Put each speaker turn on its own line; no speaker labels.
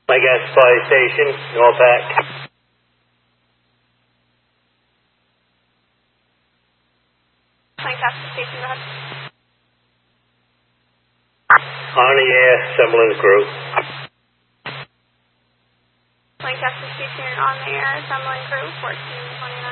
My gas supply station, Norpac.
Lancaster Station, go ahead.
On the air, assembling crew.
Lancaster Station on the air, assembling crew, 1429.